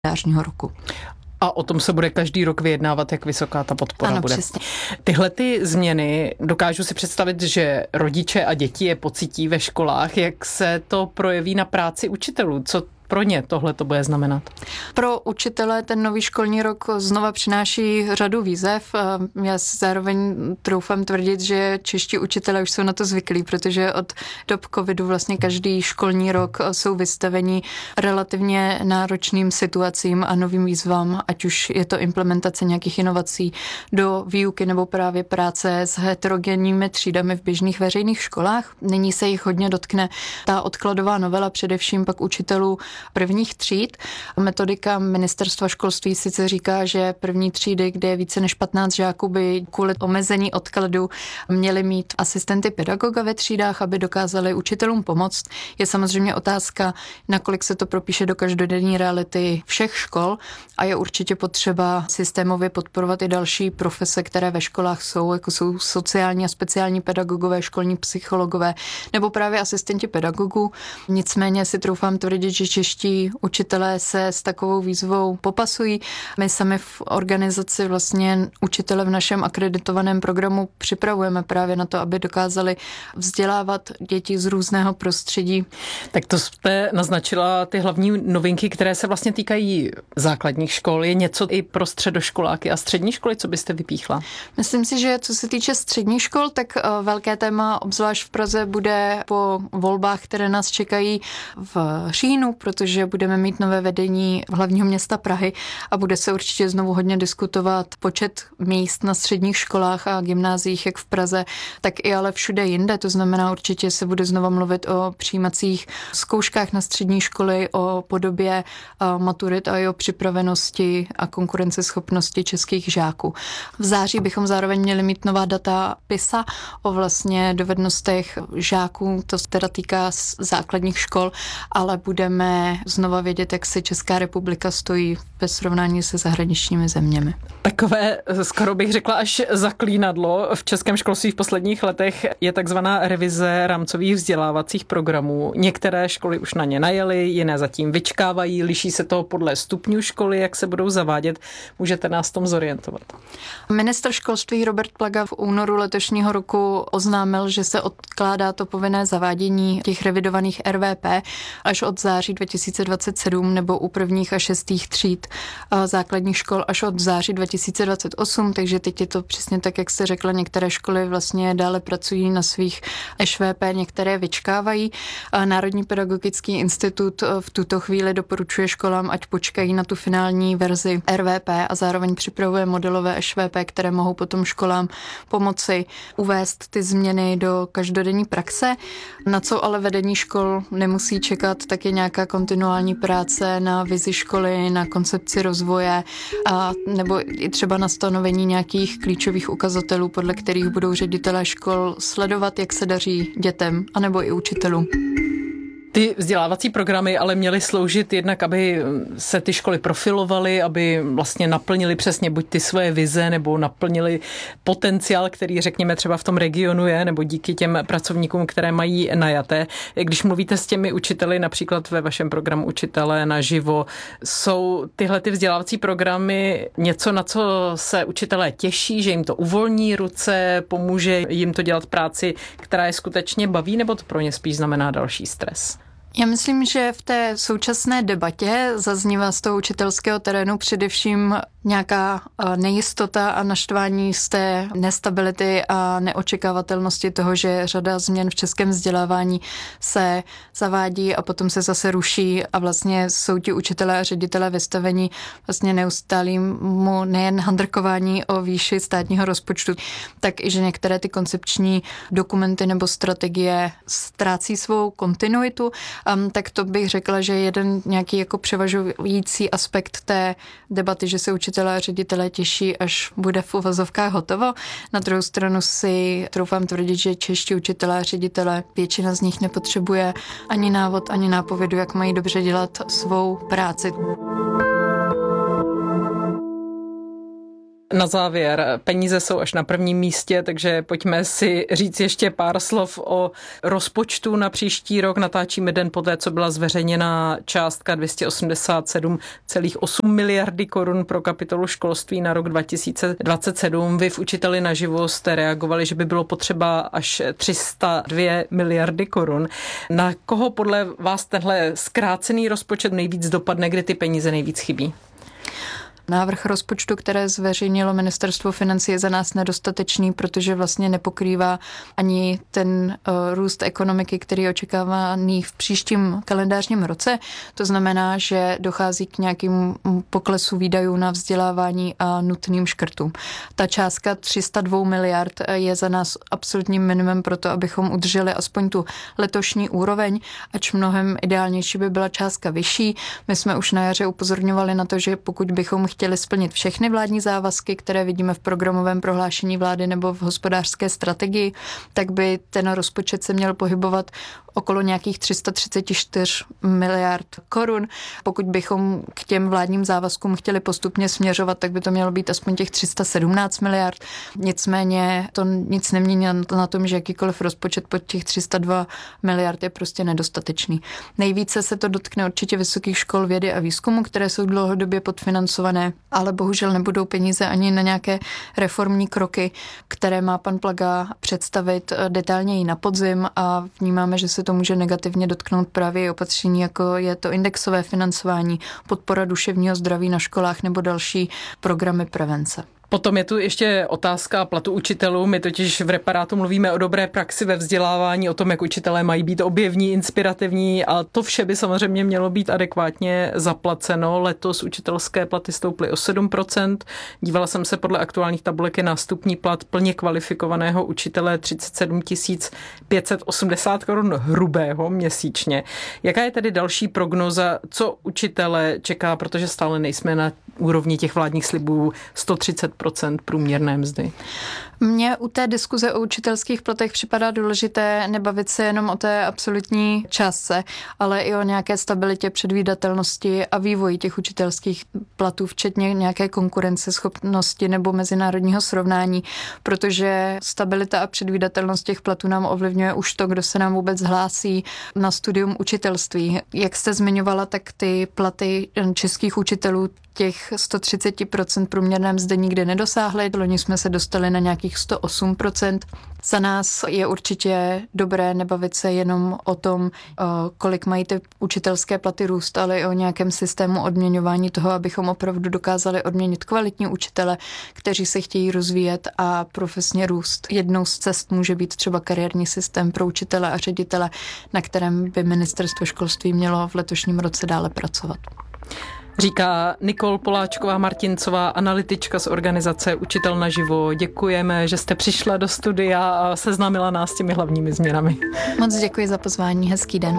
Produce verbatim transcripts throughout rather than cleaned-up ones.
kalendářního roku. A o tom se bude každý rok vyjednávat, jak vysoká ta podpora ano, bude. Přesně. Tyhle ty změny, dokážu si představit, že rodiče a děti je pocítí ve školách. Jak se to projeví na práci učitelů? Co pro ně tohle to bude znamenat? Pro učitele ten nový školní rok znova přináší řadu výzev. Já si zároveň troufám tvrdit, že čeští učitelé už jsou na to zvyklí, protože od dob covidu vlastně každý školní rok jsou vystaveni relativně náročným situacím a novým výzvám, ať už je to implementace nějakých inovací do výuky nebo právě práce s heterogenními třídami v běžných veřejných školách. Nyní se jich hodně dotkne ta odkladová novela, především pak učitelů prvních tříd. Metodika ministerstva školství sice říká, že první třídy, kde je více než patnáct žáků, by kvůli omezení odkladu měli mít asistenty pedagoga ve třídách, aby dokázali učitelům pomoct. Je samozřejmě otázka, nakolik se to propíše do každodenní reality všech škol a je určitě potřeba systémově podporovat i další profese, které ve školách jsou, jako jsou sociální a speciální pedagogové, školní psychologové nebo právě asistenti pedagogů. Nicméně si troufám tvrdit, že čeští učitelé se s takovou výzvou popasují. My sami v organizaci vlastně učitele v našem akreditovaném programu připravujeme právě na to, aby dokázali vzdělávat děti z různého prostředí. Tak to jste naznačila ty hlavní novinky, které se vlastně týkají základních škol. Je něco i pro středoškoláky a střední školy, co byste vypíchla? Myslím si, že co se týče středních škol, tak velké téma, obzvlášť v Praze, bude po volbách, které nás čekají v říjnu, protože budeme mít nové vedení hlavního města Prahy a bude se určitě znovu hodně diskutovat počet míst na středních školách a gymnáziích, jak v Praze, tak i ale všude jinde. To znamená, určitě se bude znova mluvit o přijímacích zkouškách na střední školy, o podobě maturit a i o připravenosti a konkurenceschopnosti českých žáků. V září bychom zároveň měli mít nová data PISA o vlastně dovednostech žáků, to se teda týká základních škol, ale budeme znova vědět, jak se Česká republika stojí ve srovnání se zahraničními zeměmi. Takové, skoro bych řekla, až zaklínadlo v českém školství v posledních letech je takzvaná revize rámcových vzdělávacích programů. Některé školy už na ně najely, jiné zatím vyčkávají, liší se to podle stupňů školy, jak se budou zavádět. Můžete nás v tom zorientovat? Ministr školství Robert Plaga v únoru letošního roku oznámil, že se odkládá to povinné zavádění těch revidovaných R V P až od září dva tisíce dvacet sedm nebo u prvních a šestých tříd základních škol až od září dva tisíce dvacet osm, takže teď je to přesně tak, jak jste řekla, některé školy vlastně dále pracují na svých Š V P, některé vyčkávají. Národní pedagogický institut v tuto chvíli doporučuje školám, ať počkají na tu finální verzi R V P a zároveň připravuje modelové Š V P, které mohou potom školám pomoci uvést ty změny do každodenní praxe. Na co ale vedení škol nemusí čekat, tak je nějaká kontinuální práce na vizi školy, na koncepci rozvoje a nebo i třeba na stanovení nějakých klíčových ukazatelů, podle kterých budou ředitelé škol sledovat, jak se daří dětem anebo i učitelům. Ty vzdělávací programy ale měly sloužit jednak, aby se ty školy profilovaly, aby vlastně naplnili přesně buď ty svoje vize, nebo naplnili potenciál, který řekněme třeba v tom regionu je, nebo díky těm pracovníkům, které mají najaté. Když mluvíte s těmi učiteli, například ve vašem programu Učitelé naživo, jsou tyhle ty vzdělávací programy něco, na co se učitelé těší, že jim to uvolní ruce, pomůže jim to dělat práci, která je skutečně baví, nebo to pro ně spíš znamená další stres? Já myslím, že v té současné debatě zaznívá z toho učitelského terénu především nějaká nejistota a naštvání z té nestability a neočekávatelnosti toho, že řada změn v českém vzdělávání se zavádí a potom se zase ruší a vlastně jsou ti učitelé a ředitelé vystavení vlastně neustálému nejen handrkování o výši státního rozpočtu, tak i že některé ty koncepční dokumenty nebo strategie ztrácí svou kontinuitu. Um, tak to bych řekla, že jeden nějaký jako převažující aspekt té debaty, že se učitelé a ředitelé těší, až bude v uvozovkách hotovo. Na druhou stranu si troufám tvrdit, že čeští učitelé a ředitelé, většina z nich nepotřebuje ani návod, ani nápovědu, jak mají dobře dělat svou práci. Na závěr, peníze jsou až na prvním místě, takže pojďme si říct ještě pár slov o rozpočtu na příští rok. Natáčíme den poté, co byla zveřejněna částka dvě stě osmdesát sedm celá osm miliardy korun pro kapitolu školství na rok dva tisíce dvacet sedm. Vy v Učiteli naživo jste reagovali, že by bylo potřeba až tři sta dvě miliardy korun. Na koho podle vás tenhle zkrácený rozpočet nejvíc dopadne, kde ty peníze nejvíc chybí? Návrh rozpočtu, které zveřejnilo Ministerstvo financí, je za nás nedostatečný, protože vlastně nepokrývá ani ten uh, růst ekonomiky, který je očekávaný v příštím kalendářním roce. To znamená, že dochází k nějakým poklesu výdajů na vzdělávání a nutným škrtům. Ta částka tři sta dva miliard je za nás absolutním minimum pro to, abychom udrželi aspoň tu letošní úroveň, ač mnohem ideálnější by byla částka vyšší. My jsme už na jaře upozorňovali na to, že pokud bychom chtěli splnit všechny vládní závazky, které vidíme v programovém prohlášení vlády nebo v hospodářské strategii, tak by ten rozpočet se měl pohybovat okolo nějakých tři sta třicet čtyři miliard korun. Pokud bychom k těm vládním závazkům chtěli postupně směřovat, tak by to mělo být aspoň těch tři sta sedmnáct miliard. Nicméně to nic nemění na tom, že jakýkoliv rozpočet pod těch tři sta dva miliard je prostě nedostatečný. Nejvíce se to dotkne určitě vysokých škol vědy a výzkumu, které jsou dlouhodobě podfinancované, ale bohužel nebudou peníze ani na nějaké reformní kroky, které má pan Plaga představit detailněji na podzim, a vnímáme, že se to může negativně dotknout právě opatření, jako je to indexové financování, podpora duševního zdraví na školách nebo další programy prevence. Potom je tu ještě otázka platu učitelů. My totiž v Reparátu mluvíme o dobré praxi ve vzdělávání, o tom, jak učitelé mají být objevní, inspirativní, a to vše by samozřejmě mělo být adekvátně zaplaceno. Letos učitelské platy stouply o sedm procent. Dívala jsem se podle aktuálních tabulek, je nástupní plat plně kvalifikovaného učitele třicet sedm tisíc pět set osmdesát korun hrubého měsíčně. Jaká je tedy další prognoza, co učitele čeká, protože stále nejsme na úrovni těch vládních slibů sto třicet procent průměrné mzdy? Mně u té diskuze o učitelských platech připadá důležité nebavit se jenom o té absolutní částce, ale i o nějaké stabilitě, předvídatelnosti a vývoji těch učitelských platů, včetně nějaké konkurenceschopnosti nebo mezinárodního srovnání, protože stabilita a předvídatelnost těch platů nám ovlivňuje už to, kdo se nám vůbec hlásí na studium učitelství. Jak jste zmiňovala, tak ty platy českých učitelů těch sto třicet procent průměrné mzdy nikdy nedosáhly. Loni jsme se dostali na nějakých sto osm procent. Za nás je určitě dobré nebavit se jenom o tom, kolik mají ty učitelské platy růst, ale i o nějakém systému odměňování toho, abychom opravdu dokázali odměnit kvalitní učitele, kteří se chtějí rozvíjet a profesně růst. Jednou z cest může být třeba kariérní systém pro učitele a ředitele, na kterém by Ministerstvo školství mělo v letošním roce dále pracovat. Říká Nikol Poláčková-Martincová, analytička z organizace Učitel naživo. Děkujeme, že jste přišla do studia a seznámila nás s těmi hlavními změnami. Moc děkuji za pozvání, hezký den.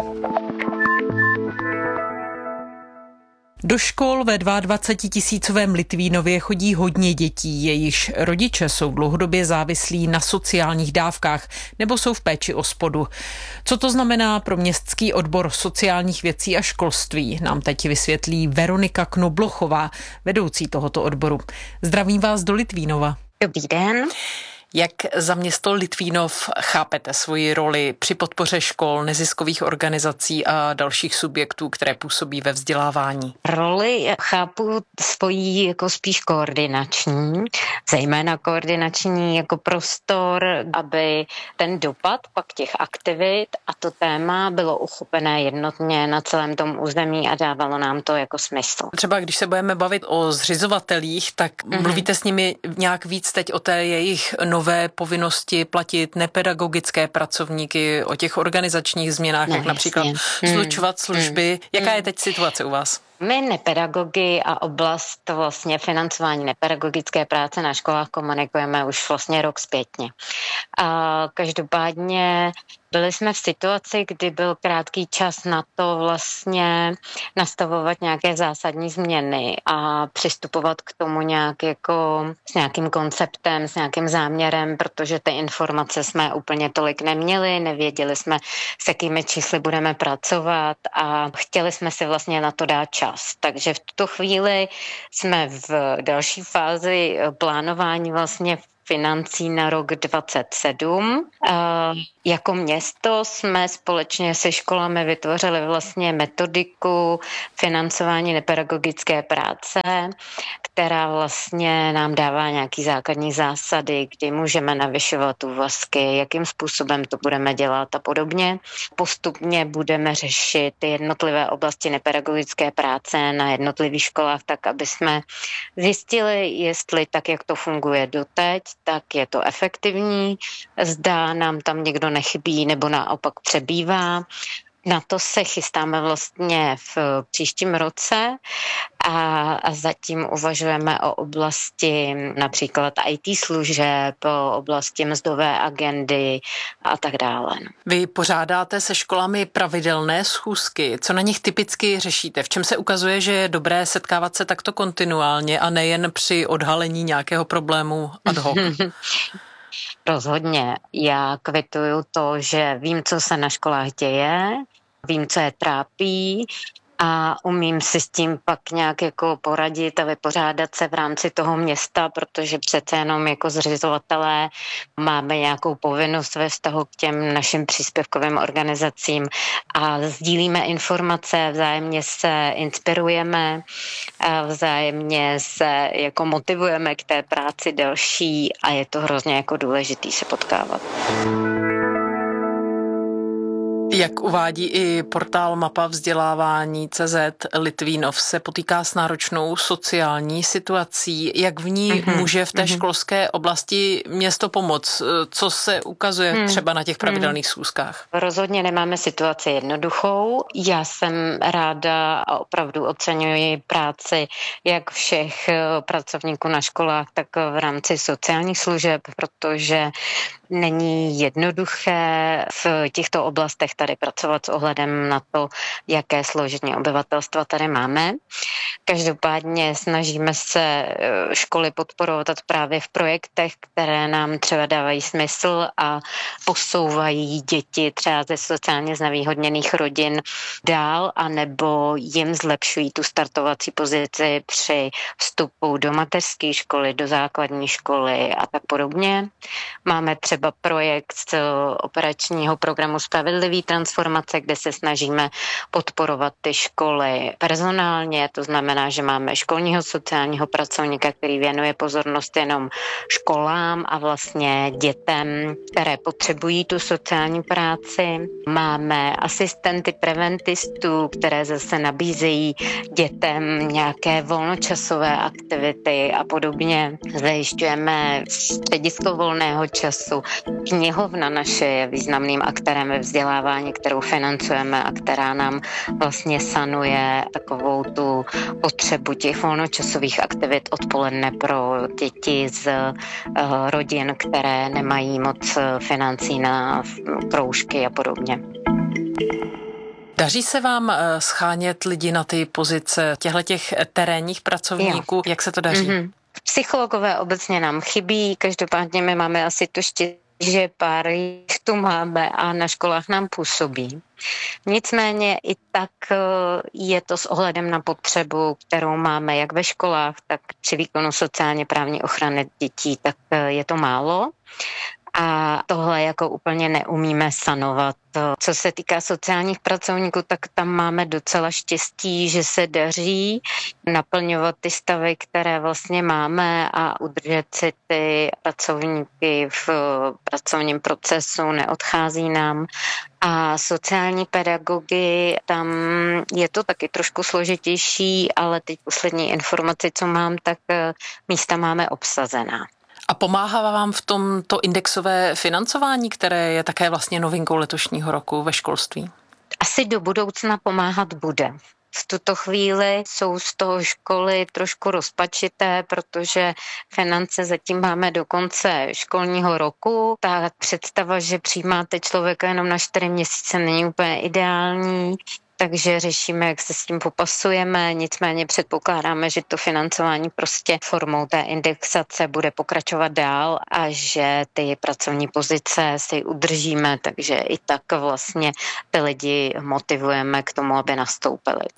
Do škol ve dvacetitisícovém Litvínově chodí hodně dětí, jejichž rodiče jsou dlouhodobě závislí na sociálních dávkách nebo jsou v péči o spodu. Co to znamená pro městský odbor sociálních věcí a školství, nám teď vysvětlí Veronika Knoblochová, vedoucí tohoto odboru. Zdravím vás do Litvínova. Dobrý den. Jak za město Litvínov chápete svoji roli při podpoře škol, neziskových organizací a dalších subjektů, které působí ve vzdělávání? Roli chápu svojí jako spíš koordinační, zejména koordinační jako prostor, aby ten dopad pak těch aktivit a to téma bylo uchopené jednotně na celém tom území a dávalo nám to jako smysl. Třeba když se budeme bavit o zřizovatelích, tak mm-hmm. mluvíte s nimi nějak víc teď o té jejich nové povinnosti platit nepedagogické pracovníky, o těch organizačních změnách, no, jak například jasně. slučovat služby. Hmm. Jaká je teď situace u vás? My nepedagogy a oblast vlastně financování nepedagogické práce na školách komunikujeme už vlastně rok zpětně. A každopádně byli jsme v situaci, kdy byl krátký čas na to vlastně nastavovat nějaké zásadní změny a přistupovat k tomu nějak jako s nějakým konceptem, s nějakým záměrem, protože ty informace jsme úplně tolik neměli, nevěděli jsme, s jakými čísly budeme pracovat a chtěli jsme si vlastně na to dát čas. oblast. Takže v tuto chvíli jsme v další fázi plánování vlastně financí na rok dvacet sedm. Jako město jsme společně se školami vytvořili vlastně metodiku financování nepedagogické práce, která vlastně nám dává nějaký základní zásady, kdy můžeme navyšovat úvazky, jakým způsobem to budeme dělat a podobně. Postupně budeme řešit ty jednotlivé oblasti nepedagogické práce na jednotlivých školách, tak aby jsme zjistili, jestli tak, jak to funguje doteď, tak je to efektivní, zda nám tam někdo nechybí nebo naopak přebývá. Na to se chystáme vlastně v příštím roce a, a zatím uvažujeme o oblasti například í té služeb, o oblasti mzdové agendy a tak dále. Vy pořádáte se školami pravidelné schůzky. Co na nich typicky řešíte? V čem se ukazuje, že je dobré setkávat se takto kontinuálně a nejen při odhalení nějakého problému ad hoc? Rozhodně. Já kvituju to, že vím, co se na školách děje, vím, co je trápí a umím si s tím pak nějak jako poradit a vypořádat se v rámci toho města, protože přece jenom jako zřizovatelé máme nějakou povinnost ve vztahu k těm našim příspěvkovým organizacím a sdílíme informace, vzájemně se inspirujeme, a vzájemně se jako motivujeme k té práci další a je to hrozně jako důležitý se potkávat. Jak uvádí i portál Mapa vzdělávání tečka cé zet, Litvínov se potýká s náročnou sociální situací. Jak v ní mm-hmm. může v té mm-hmm. školské oblasti město pomoct? Co se ukazuje mm. třeba na těch pravidelných schůzkách? Rozhodně nemáme situaci jednoduchou. Já jsem ráda a opravdu oceňuji práci jak všech pracovníků na školách, tak v rámci sociálních služeb, protože není jednoduché v těchto oblastech tady pracovat s ohledem na to, jaké složení obyvatelstva tady máme. Každopádně snažíme se školy podporovat právě v projektech, které nám třeba dávají smysl a posouvají děti třeba ze sociálně znevýhodněných rodin dál, anebo jim zlepšují tu startovací pozici při vstupu do mateřské školy, do základní školy a tak podobně. Máme třeba projekt z operačního programu Spravedlivý transformace, kde se snažíme podporovat ty školy personálně, to znamená, že máme školního sociálního pracovníka, který věnuje pozornost jenom školám a vlastně dětem, které potřebují tu sociální práci. Máme asistenty preventistů, které zase nabízejí dětem nějaké volnočasové aktivity a podobně. Zajišťujeme středisko volného času. Knihovna naše je významným aktérem ve vzdělávání, kterou financujeme a která nám vlastně sanuje takovou tu potřebu těch volnočasových aktivit odpoledne pro děti z uh, rodin, které nemají moc financí na kroužky a podobně. Daří se vám schánět lidi na ty pozice těchto terénních pracovníků? Jo. Jak se to daří? Mm-hmm. Psychologové obecně nám chybí, každopádně my máme asi to štěstí, že pár jich tu máme a na školách nám působí. Nicméně i tak je to s ohledem na potřebu, kterou máme jak ve školách, tak při výkonu sociálně právní ochrany dětí, tak je to málo. A tohle jako úplně neumíme sanovat. Co se týká sociálních pracovníků, tak tam máme docela štěstí, že se daří naplňovat ty stavy, které vlastně máme a udržet si ty pracovníky v pracovním procesu, neodchází nám. A sociální pedagogy, tam je to taky trošku složitější, ale teď poslední informace, co mám, tak místa máme obsazená. A pomáhá vám v tom to indexové financování, které je také vlastně novinkou letošního roku ve školství? Asi do budoucna pomáhat bude. V tuto chvíli jsou z toho školy trošku rozpačité, protože finance zatím máme do konce školního roku. Ta představa, že přijímáte člověka jenom na čtyři měsíce, není úplně ideální. Takže řešíme, jak se s tím popasujeme, nicméně předpokládáme, že to financování prostě formou té indexace bude pokračovat dál a že ty pracovní pozice si udržíme, takže i tak vlastně ty lidi motivujeme k tomu, aby nastoupili.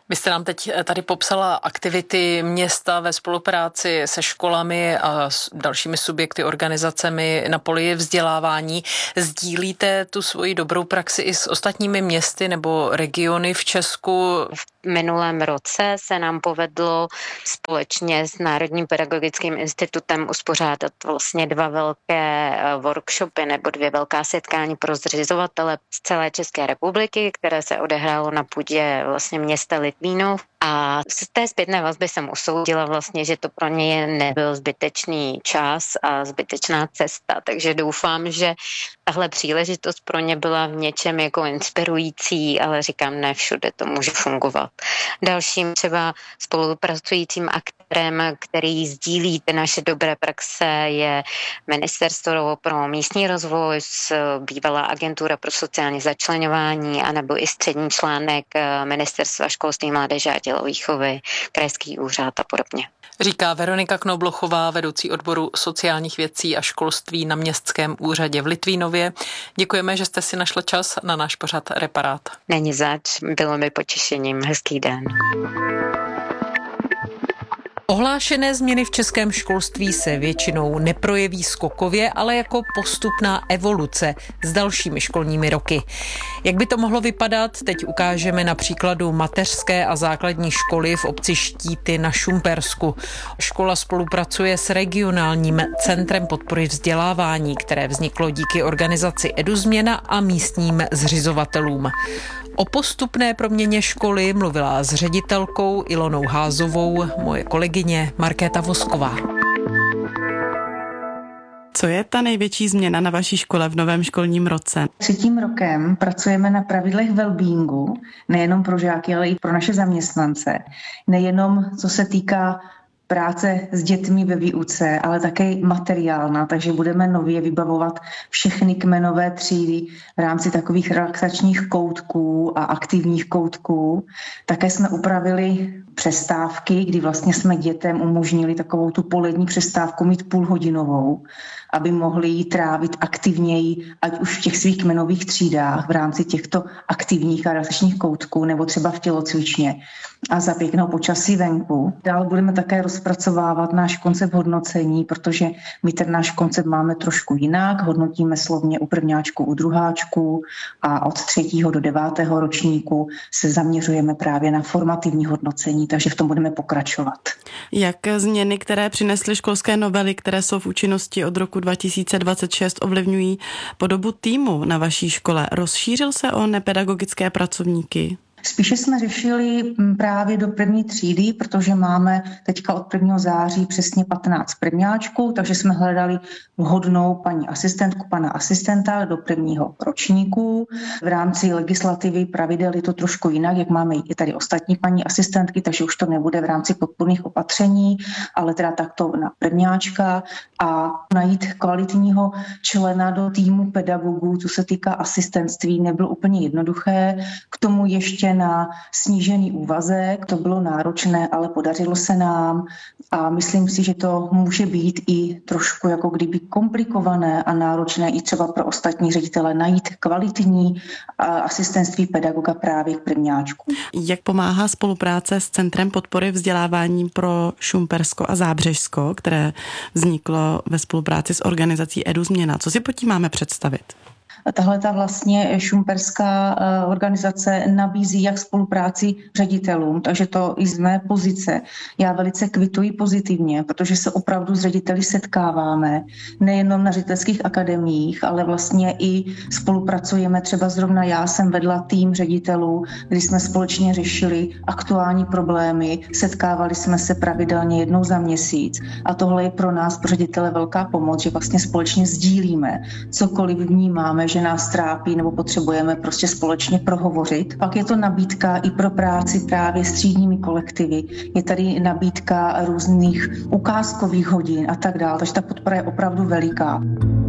Vy jste nám teď tady popsala aktivity města ve spolupráci se školami a s dalšími subjekty, organizacemi na poli vzdělávání. Sdílíte tu svoji dobrou praxi i s ostatními městy nebo regiony v Česku? V minulém roce se nám povedlo společně s Národním pedagogickým institutem uspořádat vlastně dva velké workshopy nebo dvě velká setkání pro zřizovatele z celé České republiky, které se odehrálo na půdě vlastně města Litvínov. A z té zpětné vazby jsem usoudila vlastně, že to pro ně nebyl zbytečný čas a zbytečná cesta, takže doufám, že tahle příležitost pro ně byla v něčem jako inspirující, ale říkám, ne všude to může fungovat. Dalším třeba spolupracujícím aktérem, který sdílí ty naše dobré praxe, je Ministerstvo pro místní rozvoj, bývalá agentura pro sociální začleňování, anebo i střední článek Ministerstva školství, mládeže a tělovýchovy, krajský úřad a podobně. Říká Veronika Knoblochová, vedoucí odboru sociálních věcí a školství na Městském úřadě v Litvínově. Děkujeme, že jste si našla čas na náš pořad Reparát. Není zač, bylo mi potěšením. Hezký den. Ohlášené změny v českém školství se většinou neprojeví skokově, ale jako postupná evoluce s dalšími školními roky. Jak by to mohlo vypadat, teď ukážeme na příkladu mateřské a základní školy v obci Štíty na Šumpersku. Škola spolupracuje s regionálním centrem podpory vzdělávání, které vzniklo díky organizaci EduZměna a místním zřizovatelům. O postupné proměně školy mluvila s ředitelkou Ilonou Házovou moje kolegyně Markéta Vosková. Co je ta největší změna na vaší škole v novém školním roce? Třetím rokem pracujeme na pravidlech wellbeingu, nejenom pro žáky, ale i pro naše zaměstnance. Nejenom co se týká práce s dětmi ve výuce, ale také materiálna, takže budeme nově vybavovat všechny kmenové třídy v rámci takových relaxačních koutků a aktivních koutků. Také jsme upravili přestávky, kdy vlastně jsme dětem umožnili takovou tu polední přestávku mít půlhodinovou, aby mohli ji trávit aktivněji, ať už v těch svých kmenových třídách v rámci těchto aktivních a relaxačních koutků nebo třeba v tělocvičně a za pěkného počasí venku. Dál budeme také rozpracovávat náš koncept hodnocení, protože my ten náš koncept máme trošku jinak. Hodnotíme slovně u prvňáčku, u druháčku a od třetího do devátého ročníku se zaměřujeme právě na formativní hodnocení, takže v tom budeme pokračovat. Jak změny, které přinesly školské novely, které jsou v účinnosti od roku dva tisíce dvacet šest, ovlivňují podobu týmu na vaší škole? Rozšířil se o nepedagogické pracovníky? Spíše jsme řešili právě do první třídy, protože máme teďka od prvního září přesně patnáct prvňáčků, takže jsme hledali vhodnou paní asistentku, pana asistenta do prvního ročníku. V rámci legislativy pravidel je to trošku jinak, jak máme i tady ostatní paní asistentky, takže už to nebude v rámci podpůrných opatření, ale teda takto na prvňáčka a najít kvalitního člena do týmu pedagogů, co se týká asistentství, nebylo úplně jednoduché. K tomu ještě na snížený úvazek, to bylo náročné, ale podařilo se nám a myslím si, že to může být i trošku jako kdyby komplikované a náročné i třeba pro ostatní ředitele najít kvalitní asistentství pedagoga právě k prvňáčku. Jak pomáhá spolupráce s Centrem podpory vzdělávání pro Šumpersko a Zábřežsko, které vzniklo ve spolupráci s organizací EduZměna? Co si pod tím máme představit? Tahle ta vlastně šumperská organizace nabízí jak spolupráci ředitelům, takže to i z mé pozice. Já velice kvituji pozitivně, protože se opravdu s řediteli setkáváme, nejenom na ředitelských akademiích, ale vlastně i spolupracujeme. Třeba zrovna já jsem vedla tým ředitelů, kdy jsme společně řešili aktuální problémy, setkávali jsme se pravidelně jednou za měsíc a tohle je pro nás, pro ředitele, velká pomoc, že vlastně společně sdílíme, cokoliv vnímáme, že nás trápí nebo potřebujeme prostě společně prohovořit. Pak je to nabídka i pro práci právě s třídními kolektivy. Je tady nabídka různých ukázkových hodin a tak dále, takže ta podpora je opravdu veliká.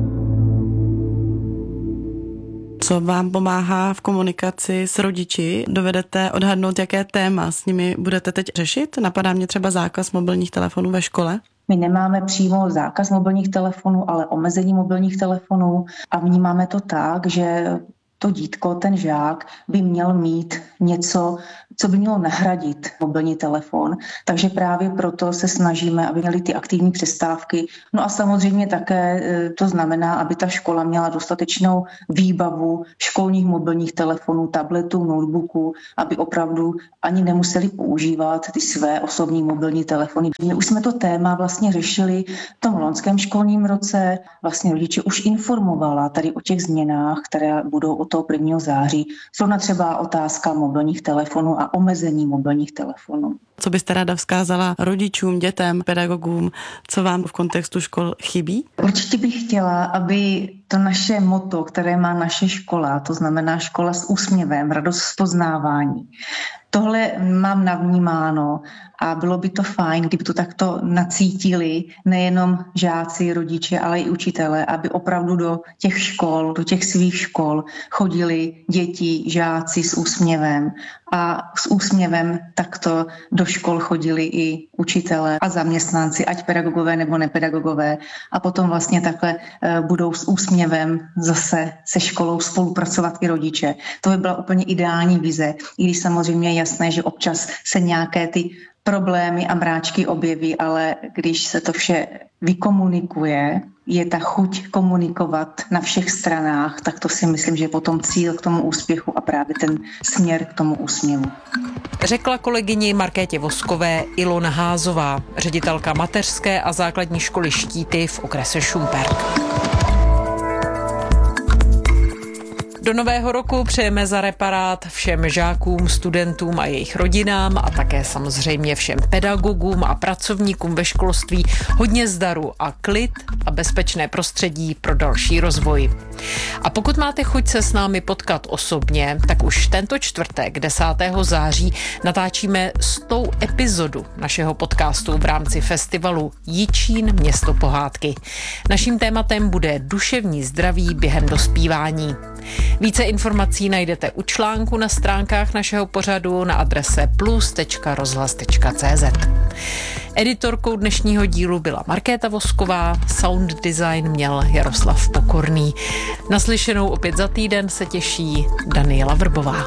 Co vám pomáhá v komunikaci s rodiči? Dovedete odhadnout, jaké téma s nimi budete teď řešit? Napadá mě třeba zákaz mobilních telefonů ve škole? My nemáme přímo zákaz mobilních telefonů, ale omezení mobilních telefonů a vnímáme to tak, že to dítko, ten žák by měl mít něco, co by mělo nahradit mobilní telefon. Takže právě proto se snažíme, aby měli ty aktivní přestávky. No a samozřejmě také to znamená, aby ta škola měla dostatečnou výbavu školních mobilních telefonů, tabletů, notebooků, aby opravdu ani nemuseli používat ty své osobní mobilní telefony. My už jsme to téma vlastně řešili v tom loňském školním roce. Vlastně rodiče už informovala tady o těch změnách, které budou od toho prvního září. Zrovna třeba otázka mobilních telefonů a omezení mobilních telefonů. Co byste ráda vzkázala rodičům, dětem, pedagogům, co vám v kontextu škol chybí? Určitě bych chtěla, aby to naše motto, které má naše škola, to znamená škola s úsměvem, radost z poznávání, tohle mám navnímáno a bylo by to fajn, kdyby to takto nacítili nejenom žáci, rodiče, ale i učitelé, aby opravdu do těch škol, do těch svých škol chodili děti, žáci s úsměvem a s úsměvem takto do škol chodili i učitelé a zaměstnanci, ať pedagogové nebo nepedagogové a potom vlastně takhle budou s úsměvem zase se školou spolupracovat i rodiče. To by byla úplně ideální vize, i když samozřejmě je jasné, že občas se nějaké ty problémy a mráčky objeví, ale když se to vše vykomunikuje, je ta chuť komunikovat na všech stranách, tak to si myslím, že je potom cíl k tomu úspěchu a právě ten směr k tomu úsměvu. Řekla kolegyni Markétě Voskové Ilona Házová, ředitelka mateřské a základní školy Štíty v okrese Šumperk. Do nového roku přejeme za Reparát všem žákům, studentům a jejich rodinám a také samozřejmě všem pedagogům a pracovníkům ve školství hodně zdaru a klid a bezpečné prostředí pro další rozvoj. A pokud máte chuť se s námi potkat osobně, tak už tento čtvrtek, desátého září, natáčíme stou epizodu našeho podcastu v rámci festivalu Jičín město pohádky. Naším tématem bude duševní zdraví během dospívání. Více informací najdete u článku na stránkách našeho pořadu na adrese plus tečka rozhlas tečka cé zet. Editorkou dnešního dílu byla Markéta Vosková, sound design měl Jaroslav Pokorný. Naslyšenou opět za týden se těší Daniela Vrbová.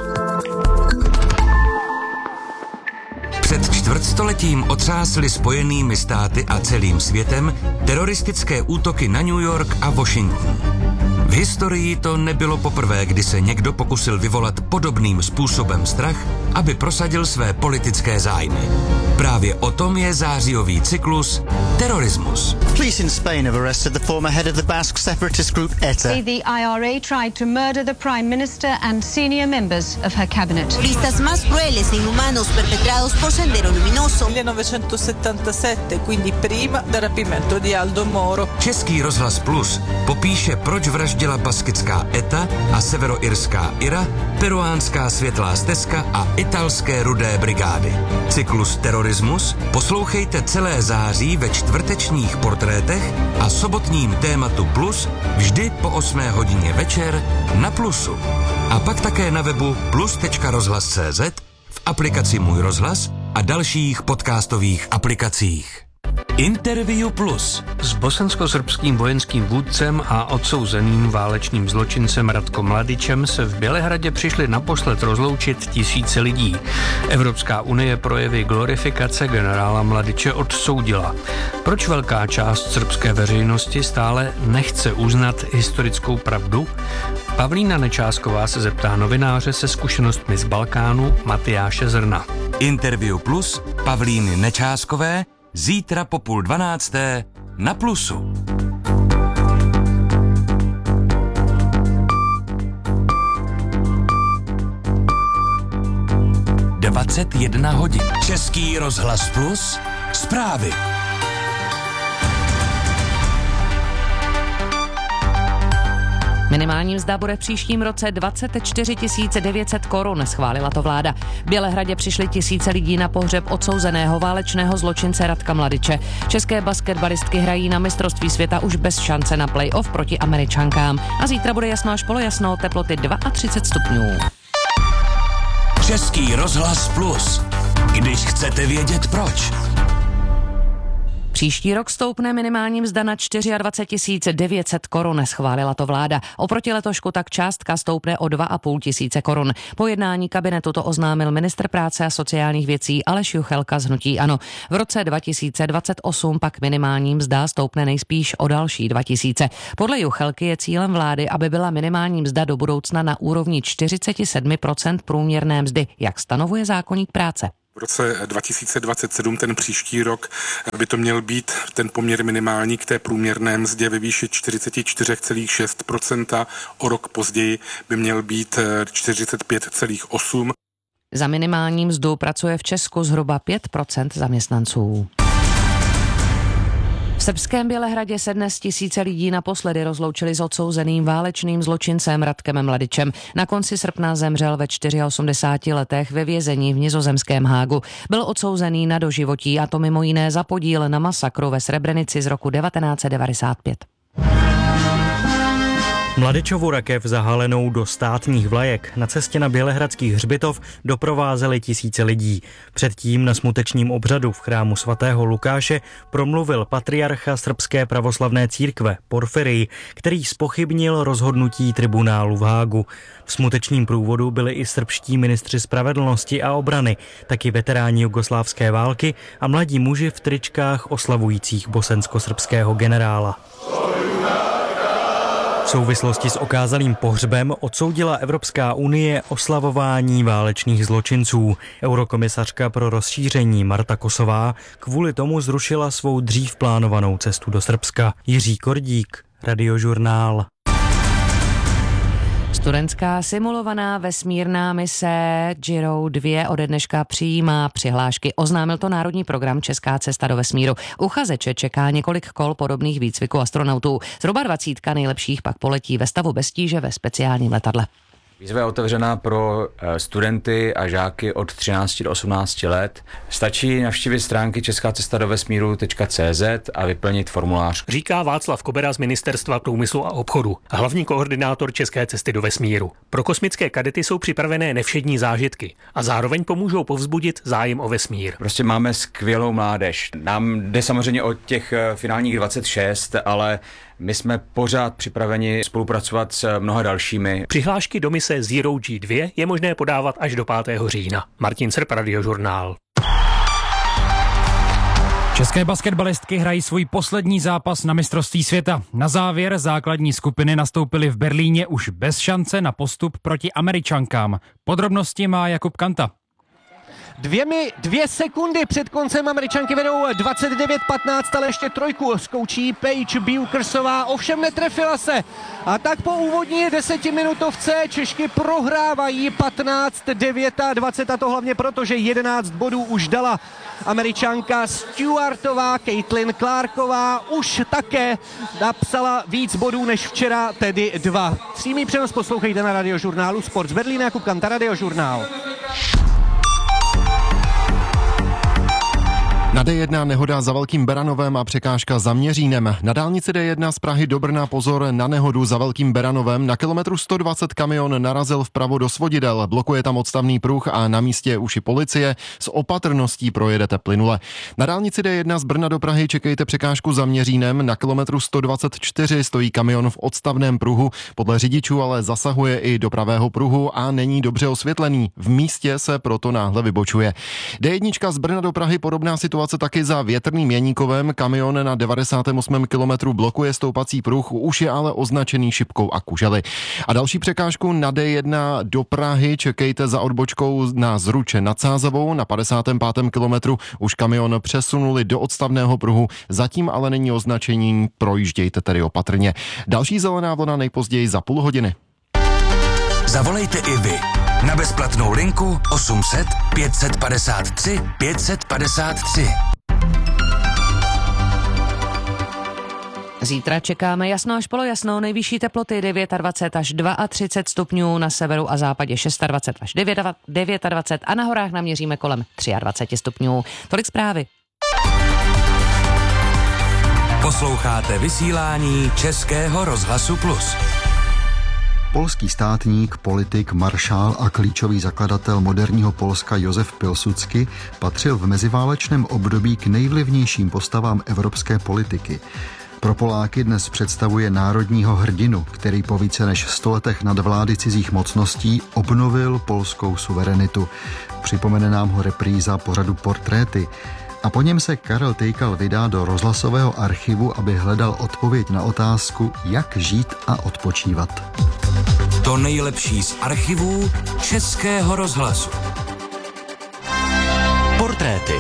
Před čtvrtstoletím otřásly Spojenými státy a celým světem teroristické útoky na New York a Washington. V historii to nebylo poprvé, kdy se někdo pokusil vyvolat podobným způsobem strach, aby prosadil své politické zájmy. Právě o tom je zářijový cyklus Terorismus. Police in Spain have arrested the former head of the Basque separatist group E T A. The I R A tried to murder the Prime Minister and senior members of her cabinet. Turistas más crueles e inhumanos perpetrados por Sendero Luminoso. millenovecentosettantasette, quindi prima del rapimento di Aldo Moro. Český rozhlas Plus popíše, proč vraždila baskická E T A a severoirská Ira, peruánská Světlá stezka a italské Rudé brigády. Cyklus Terorismus poslouchejte celé září ve čtvrtečních portrétech a sobotním tématu Plus vždy po osmé hodině večer na Plusu. A pak také na webu plus tečka rozhlas tečka cé zet, v aplikaci Můj rozhlas a dalších podcastových aplikacích. Interview Plus s bosensko-srbským vojenským vůdcem a odsouzeným válečným zločincem Ratkom Mladičem se v Bělehradě přišli naposled rozloučit tisíce lidí. Evropská unie projevy glorifikace generála Mladiče odsoudila. Proč velká část srbské veřejnosti stále nechce uznat historickou pravdu? Pavlína Nečásková se zeptá novináře se zkušenostmi z Balkánu Matyáše Zrna. Interview Plus Pavlíny Nečáskové zítra po půl dvanácté na Plusu. dvacet jedna hodin. Český rozhlas Plus. Zprávy. Minimální mzda bude v příštím roce dvacet čtyři tisíc devět set korun, schválila to vláda. V Bělehradě přišli tisíce lidí na pohřeb odsouzeného válečného zločince Ratka Mladiče. České basketbalistky hrají na mistrovství světa už bez šance na play-off proti Američankám. A zítra bude jasno až polojasno, teploty třicet dva stupňů. Český rozhlas Plus. Když chcete vědět proč. Příští rok stoupne minimální mzda na dvacet čtyři tisíc devět set korun, schválila to vláda. Oproti letošku tak částka stoupne o dva a půl tisíce korun. Po jednání kabinetu to oznámil ministr práce a sociálních věcí Aleš Juchelka z hnutí ANO. V roce dva tisíce dvacet osm pak minimální mzda stoupne nejspíš o další dva tisíce. Podle Juchelky je cílem vlády, aby byla minimální mzda do budoucna na úrovni čtyřicet sedm procent průměrné mzdy, jak stanovuje zákoník práce. V roce dva tisíce dvacet sedm, ten příští rok, by to měl být ten poměr minimální k té průměrné mzdě ve výši čtyřicet čtyři celá šest procenta, o rok později by měl být čtyřicet pět celá osm procenta. Za minimální mzdu pracuje v Česku zhruba pět procent zaměstnanců. V srbském Bělehradě se dnes tisíce lidí naposledy rozloučili s odsouzeným válečným zločincem Ratkem Mladičem. Na konci srpna zemřel ve osmdesáti čtyřech letech ve vězení v nizozemském Hágu. Byl odsouzený na doživotí, a to mimo jiné za podíl na masakru ve Srebrenici z roku devatenáct set devadesát pět. Mladičovu rakev zahalenou do státních vlajek na cestě na Bělehradský hřbitov doprovázeli tisíce lidí. Předtím na smutečním obřadu v chrámu svatého Lukáše promluvil patriarcha srbské pravoslavné církve Porfirij, který zpochybnil rozhodnutí tribunálu v Hágu. V smutečním průvodu byli i srbští ministři spravedlnosti a obrany, taky veteráni jugoslávské války a mladí muži v tričkách oslavujících bosensko-srbského generála. V souvislosti s okázalým pohřbem odsoudila Evropská unie oslavování válečných zločinců. Eurokomisařka pro rozšíření Marta Kosová kvůli tomu zrušila svou dřív plánovanou cestu do Srbska. Jiří Kordík, Radiožurnál. Studentská simulovaná vesmírná mise Giro dva ode dneška přijímá přihlášky. Oznámil to národní program Česká cesta do vesmíru. Uchazeče čeká několik kol podobných výcviků astronautů. Zhruba dvacítka nejlepších pak poletí ve stavu bez tíže ve speciálním letadle. Výzva je otevřená pro studenty a žáky od třinácti do osmnácti let. Stačí navštívit stránky česká cesta do vesmíru tečka cé zet a vyplnit formulář. Říká Václav Kobera z Ministerstva průmyslu a obchodu, hlavní koordinátor České cesty do vesmíru. Pro kosmické kadety jsou připravené nevšední zážitky a zároveň pomůžou povzbudit zájem o vesmír. Prostě máme skvělou mládež. Nám jde samozřejmě o těch finálních dvacet šest, ale my jsme pořád připraveni spolupracovat s mnoha dalšími. Přihlášky do mise Zero G dva je možné podávat až do pátého října. Martin Srp, Radiožurnál. České basketbalistky hrají svůj poslední zápas na mistrovství světa. Na závěr základní skupiny nastoupily v Berlíně už bez šance na postup proti Američankám. Podrobnosti má Jakub Kanta. Dvěmi, dvě sekundy před koncem Američanky vedou dvacet devět patnáct, ale ještě trojku zkouší Paige Bukersová, ovšem netrefila se. A tak po úvodní desetiminutovce Češky prohrávají patnáct dvacet devět a to hlavně proto, že jedenáct bodů už dala Američanka Stewartová. Caitlin Clarková už také napsala víc bodů než včera, tedy dva. Přímý přenos poslouchejte na Radiožurnálu Sport z Berlína. Jakub Kanta, Radiožurnál. Na D jedna nehoda za Velkým Beranovem a překážka za Měřínem. Na dálnici D jedna z Prahy do Brna pozor na nehodu za Velkým Beranovem. Na kilometru sto dvacet kamion narazil vpravo do svodidel. Blokuje tam odstavný pruh a na místě už i policie. S opatrností projedete plynule. Na dálnici D jedna z Brna do Prahy čekejte překážku za Měřínem. Na kilometru sto dvacet čtyři stojí kamion v odstavném pruhu. Podle řidičů ale zasahuje i do pravého pruhu a není dobře osvětlený. V místě se proto náhle vybočuje. D jedna z Brna do Prahy podobná situace taky za Větrným Jeníkovem. Kamion na devadesátém osmém kilometru blokuje stoupací pruh, už je ale označený šipkou a kužely. A další překážku na D jedna do Prahy čekejte za odbočkou na Zruče nad Sázavou. Na padesátém pátém kilometru už kamion přesunuli do odstavného pruhu, zatím ale není označení, projíždějte tedy opatrně. Další zelená vlna nejpozději za půl hodiny. Zavolejte i vy na bezplatnou linku osm set pět set padesát tři pět set padesát tři. Zítra čekáme jasno až polojasno, nejvyšší teploty dvacet devět až třicet dva stupňů, na severu a západě dvacet šest až dvacet devět a na horách naměříme kolem dvacet tři stupňů. Tolik zprávy. Posloucháte vysílání Českého rozhlasu Plus. Polský státník, politik, maršál a klíčový zakladatel moderního Polska Josef Pilsudski patřil v meziválečném období k nejvlivnějším postavám evropské politiky. Pro Poláky dnes představuje národního hrdinu, který po více než sto letech nadvlády cizích mocností obnovil polskou suverenitu. Připomene nám ho repríza pořadu Portréty. A po něm se Karel Tejkal vydá do rozhlasového archivu, aby hledal odpověď na otázku, jak žít a odpočívat. To nejlepší z archivů Českého rozhlasu. Portréty.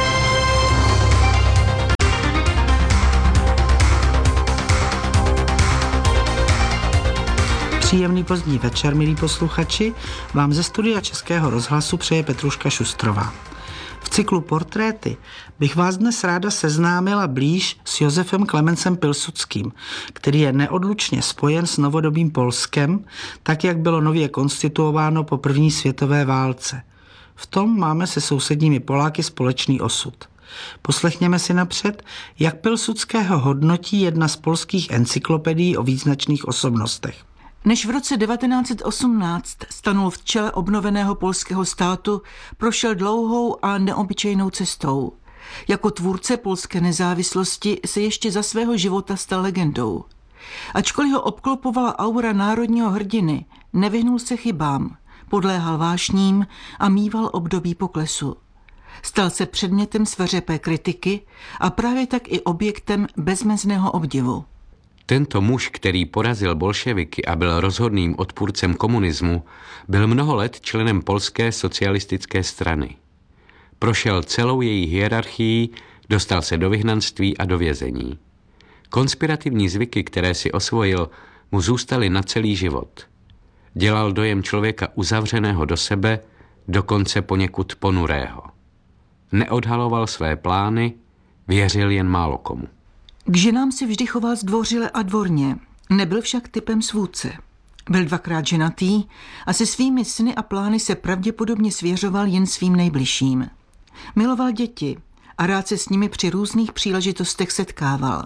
Příjemný pozdní večer, milí posluchači, vám ze studia Českého rozhlasu přeje Petruška Šustrová. V cyklu Portréty bych vás dnes ráda seznámila blíž s Josefem Klemencem Pilsudským, který je neodlučně spojen s novodobým Polskem, tak jak bylo nově konstituováno po první světové válce. V tom máme se sousedními Poláky společný osud. Poslechněme si napřed, jak Pilsudského hodnotí jedna z polských encyklopedií o význačných osobnostech. Než v roce devatenáct set osmnáct stanul v čele obnoveného polského státu, prošel dlouhou a neobyčejnou cestou. Jako tvůrce polské nezávislosti se ještě za svého života stal legendou. Ačkoliv ho obklopovala aura národního hrdiny, nevyhnul se chybám, podléhal vášním a mýval období poklesu. Stal se předmětem sveřepé kritiky a právě tak i objektem bezmezného obdivu. Tento muž, který porazil bolševiky a byl rozhodným odpůrcem komunismu, byl mnoho let členem polské socialistické strany. Prošel celou její hierarchii, dostal se do vyhnanství a do vězení. Konspirativní zvyky, které si osvojil, mu zůstaly na celý život. Dělal dojem člověka uzavřeného do sebe, dokonce poněkud ponurého. Neodhaloval své plány, věřil jen málo komu. K ženám se vždy choval zdvořile a dvorně, nebyl však typem svůdce. Byl dvakrát ženatý a se svými sny a plány se pravděpodobně svěřoval jen svým nejbližším. Miloval děti a rád se s nimi při různých příležitostech setkával.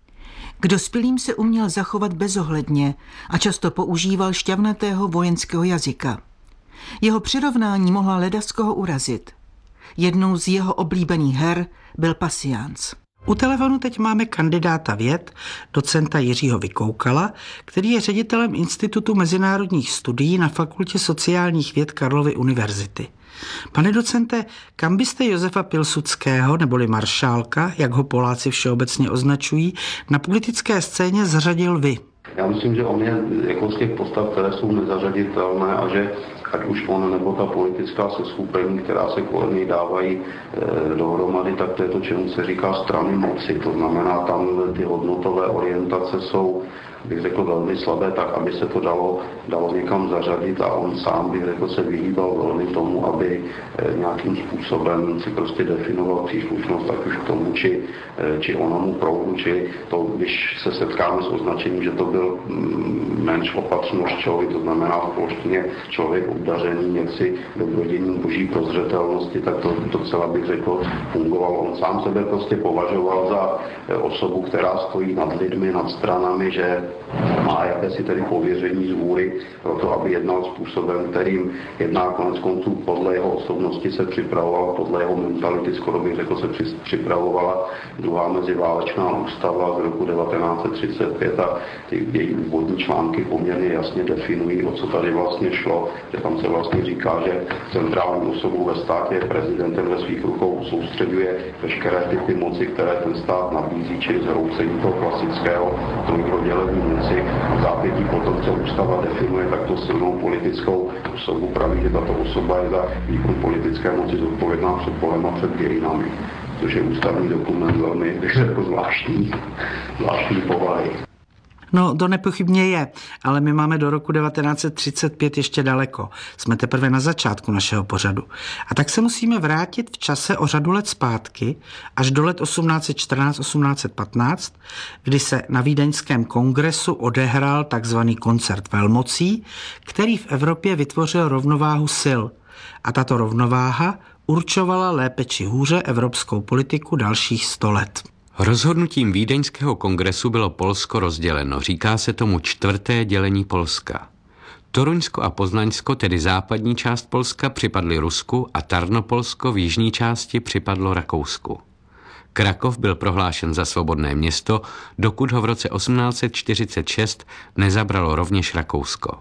K dospělým se uměl zachovat bezohledně a často používal šťavnatého vojenského jazyka. Jeho přirovnání mohla ledaskoho urazit. Jednou z jeho oblíbených her byl pasiánc. U telefonu teď máme kandidáta věd, docenta Jiřího Vykoukala, který je ředitelem Institutu mezinárodních studií na Fakultě sociálních věd Karlovy univerzity. Pane docente, kam byste Josefa Pilsudského, neboli maršálka, jak ho Poláci všeobecně označují, na politické scéně zařadil vy? Já myslím, že on je jako z těch postav, které jsou nezařaditelné a že ať už on nebo ta politická seskupení, která se kolem něj dávají e, dohromady, tak to je to, čemu se říká strany moci. To znamená, tam ty hodnotové orientace jsou, bych řekl, velmi slabé, tak aby se to dalo, dalo někam zařadit a on sám, bych řekl, se vyhýbal velmi tomu, aby e, nějakým způsobem si prostě definoval příslušnost, tak už k tomu, či, e, či onomu proudu, či to, když se setkáme s označením, že to byl mm, menš opatrnost člověk, to znamená v polštině člověk obdařený jaksi dobroděním boží prozřetelnosti, tak to docela, bych řekl, fungovalo. On sám sebe prostě považoval za osobu, která stojí nad lidmi, nad stranami, že má jakési tedy pověření z hůry pro to, aby jednal způsobem, kterým jedná konec konců podle jeho osobnosti se připravovala, podle jeho mentality, skoro bych řekl, se připravovala druhá meziválečná ústava z roku devatenáct set třicet pět a ty její úvodní články poměrně jasně definují, o co tady vlastně šlo, že tam se vlastně říká, že centrální osobou ve státě je prezidentem ve svých rukou soustředuje veškeré typy moci, které ten stát nabízí, čili zhroucení toho klasického trojrozdělení moci. V zápětí potom, co ústava definuje takto silnou politickou osobu, praví, že tato osoba je za výkon politické moci zodpovědná před Bohem a před dějinami, což je ústavní dokument velmi, bych řekl, zvláštní, zvláštní povahy. No, to nepochybně je, ale my máme do roku devatenáct set třicet pět ještě daleko. Jsme teprve na začátku našeho pořadu. A tak se musíme vrátit v čase o řadu let zpátky, až do let osmnáct set čtrnáct osmnáct set patnáct, kdy se na Vídeňském kongresu odehrál takzvaný koncert velmocí, který v Evropě vytvořil rovnováhu sil. A tato rovnováha určovala lépe či hůře evropskou politiku dalších sto let. Rozhodnutím Vídeňského kongresu bylo Polsko rozděleno. Říká se tomu čtvrté dělení Polska. Toruňsko a Poznaňsko, tedy západní část Polska, připadly Rusku a Tarnopolsko v jižní části připadlo Rakousku. Krakov byl prohlášen za svobodné město, dokud ho v roce osmnáct set čtyřicet šest nezabralo rovněž Rakousko.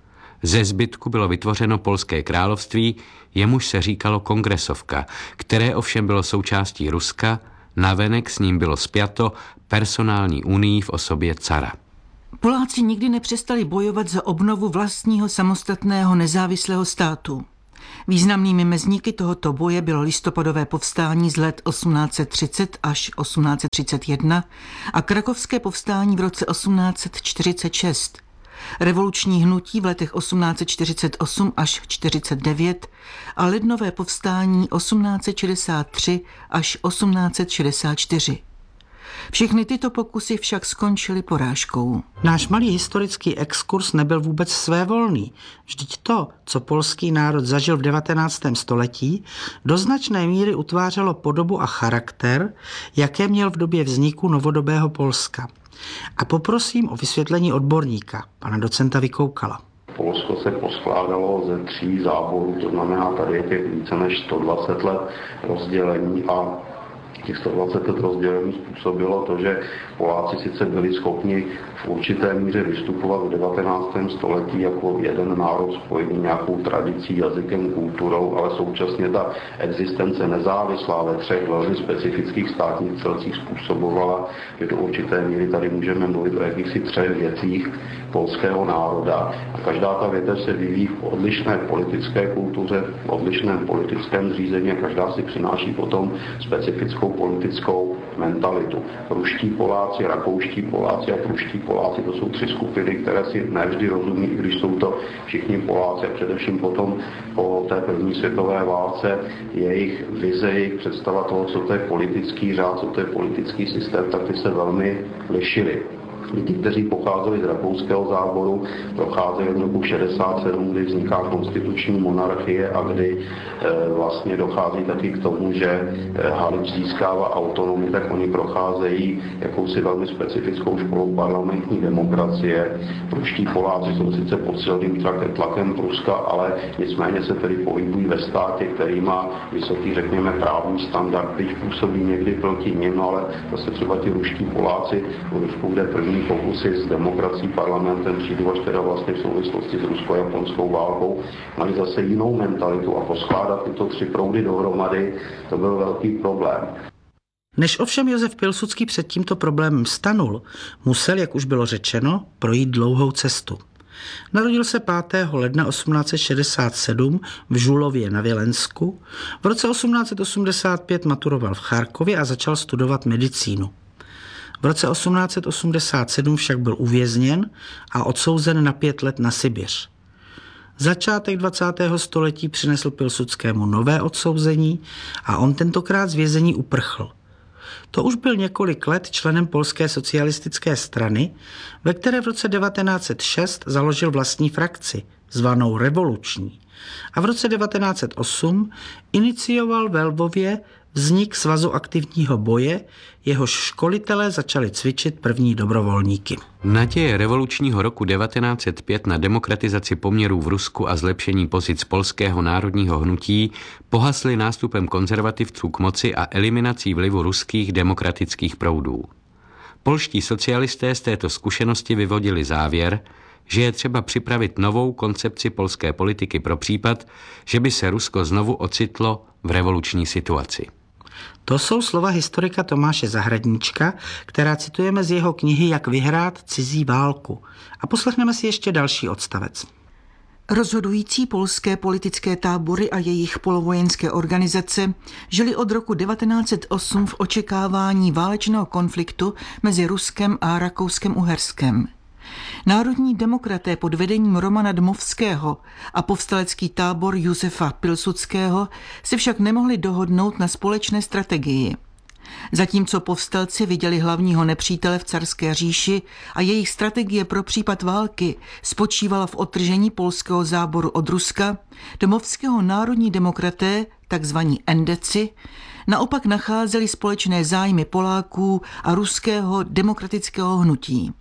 Ze zbytku bylo vytvořeno Polské království, jemuž se říkalo Kongresovka, které ovšem bylo součástí Ruska, navenek s ním bylo spjato personální unii v osobě cara. Poláci nikdy nepřestali bojovat za obnovu vlastního samostatného nezávislého státu. Významnými mezníky tohoto boje bylo listopadové povstání z let osmnáct set třicet až osmnáct set třicet jedna a krakovské povstání v roce osmnáct set čtyřicet šest. Revoluční hnutí v letech osmnáct set čtyřicet osm až čtyřicet devět a lednové povstání osmnáct set šedesát tři až osmnáct set šedesát čtyři. Všechny tyto pokusy však skončily porážkou. Náš malý historický exkurs nebyl vůbec svévolný. Vždyť to, co polský národ zažil v devatenáctém století, do značné míry utvářelo podobu a charakter, jaké měl v době vzniku novodobého Polska. A poprosím o vysvětlení odborníka, pana docenta Vykoukala. Polsko se poskládalo ze tří záborů, to znamená, tady je těch více než sto dvacet let rozdělení a těch sto dvacet let rozdělení způsobilo to, že Poláci sice byli schopni v určité míře vystupovat v devatenáctém století jako jeden národ spojený nějakou tradicí, jazykem, kulturou, ale současně ta existence nezávislá ve třech velmi specifických státních celcích způsobovala, že do určité míry tady můžeme mluvit o jakýchsi třech věcích polského národa. A každá ta větev se vyvíjí v odlišné politické kultuře, v odlišném politickém zřízení a každá si přináší potom specifickou politickou mentalitu. Ruští Poláci, rakouští Poláci a pruští Poláci, to jsou tři skupiny, které si nevždy rozumí, i když jsou to všichni Poláci a především potom po té první světové válce jejich vize, jejich představa toho, co to je politický řád, co to je politický systém, tak ty se velmi lišily. Ti, kteří pocházeli z rakouského záboru, procházeli v roku šedesát sedm, kdy vzniká konstituční monarchie a kdy e, vlastně dochází taky k tomu, že e, Halič získává autonomii, tak oni procházejí jakousi velmi specifickou školou parlamentní demokracie. Pruští Poláci jsou sice pod silným tlakem Pruska, ale nicméně se tedy pohybují ve státě, který má vysoký, řekněme, právní standard, když působí někdy proti nim, ale zase třeba ti ruští Poláci v Rusku, kde první pokusy s demokracií parlamentem přijdu až teda vlastně v souvislosti s rusko-japonskou válkou, mají zase jinou mentalitu a poskládat tyto tři proudy dohromady, to byl velký problém. Než ovšem Josef Pilsudský před tímto problémem stanul, musel, jak už bylo řečeno, projít dlouhou cestu. Narodil se pátého ledna osmnáct set šedesát sedm v Žulově na Vělensku, v roce osmnáct set osmdesát pět maturoval v Charkově a začal studovat medicínu. V roce osmnáct set osmdesát sedm však byl uvězněn a odsouzen na pět let na Sibiř. Začátek dvacátého století přinesl Pilsudskému nové odsouzení a on tentokrát z vězení uprchl. To už byl několik let členem Polské socialistické strany, ve které v roce devatenáct set šest založil vlastní frakci, zvanou Revoluční. A v roce devatenáct set osm inicioval ve Lvově vznik Svazu aktivního boje, jehož školitelé začali cvičit první dobrovolníky. Naděje revolučního roku devatenáct set pět na demokratizaci poměrů v Rusku a zlepšení pozic polského národního hnutí pohasly nástupem konzervativců k moci a eliminací vlivu ruských demokratických proudů. Polští socialisté z této zkušenosti vyvodili závěr, že je třeba připravit novou koncepci polské politiky pro případ, že by se Rusko znovu ocitlo v revoluční situaci. To jsou slova historika Tomáše Zahradníčka, která citujeme z jeho knihy Jak vyhrát cizí válku. A poslechneme si ještě další odstavec. Rozhodující polské politické tábory a jejich polovojenské organizace žili od roku devatenáct set osm v očekávání válečného konfliktu mezi Ruskem a Rakouskem-Uherskem. Národní demokraté pod vedením Romana Dmovského a povstalecký tábor Josefa Pilsudského se však nemohli dohodnout na společné strategii. Zatímco povstalci viděli hlavního nepřítele v carské říši a jejich strategie pro případ války spočívala v odtržení polského záboru od Ruska, Dmovského národní demokraté, takzvaní endeci, naopak nacházeli společné zájmy Poláků a ruského demokratického hnutí.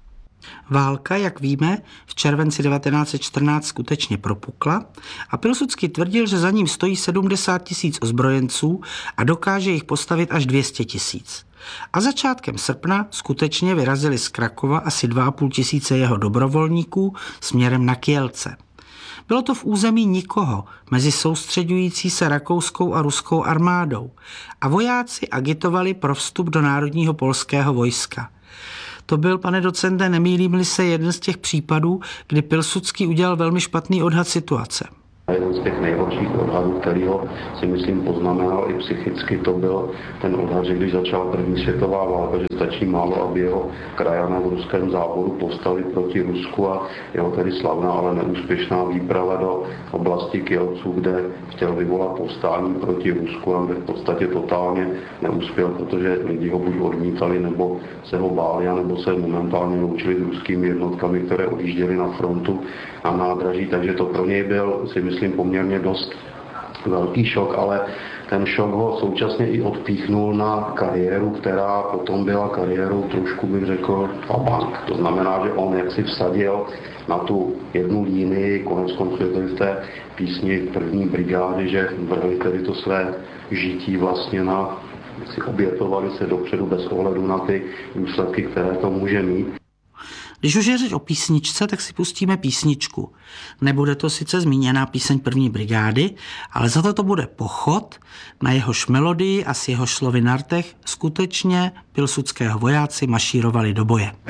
Válka, jak víme, v červenci devatenáct set čtrnáct skutečně propukla a Pilsudský tvrdil, že za ním stojí sedmdesát tisíc ozbrojenců a dokáže jich postavit až dvě stě tisíc. A začátkem srpna skutečně vyrazili z Krakova asi dva a půl tisíce jeho dobrovolníků směrem na Kielce. Bylo to v území nikoho mezi soustředující se rakouskou a ruskou armádou a vojáci agitovali pro vstup do národního polského vojska. To byl, pane docente, nemýlím-li se, jeden z těch případů, kdy Pilsudský udělal velmi špatný odhad situace. Jeden z těch nejhorších odhadů, kterýho si myslím poznamenal i psychicky, to byl ten odhad, že když začala první světová válka, že stačí málo, aby jeho krajané v ruském záboru povstali proti Rusku a jeho tedy slavná, ale neúspěšná výprava do oblasti Kielců, kde chtěl vyvolat povstání proti Rusku a kde v podstatě totálně neuspěl, protože lidi ho buď odmítali, nebo se ho báli, nebo se momentálně naučili s ruskými jednotkami, které odjížděly na frontu a nádraží, takže to pro něj byl, si myslím, poměrně dost velký šok, ale ten šok ho současně i odpíchnul na kariéru, která potom byla kariérou trošku, bych řekl, bank. To znamená, že on jak si vsadil na tu jednu línii, konec konců je to v té písni první brigády, že vrhli tedy to své žití vlastně na, si obětovali se dopředu bez ohledu na ty důsledky, které to může mít. Když už je řeč o písničce, tak si pustíme písničku. Nebude to sice zmíněná píseň první brigády, ale za to to bude pochod, na jehož melodii a s jehož slovy na rtech skutečně pilsudského vojáci mašírovali do boje.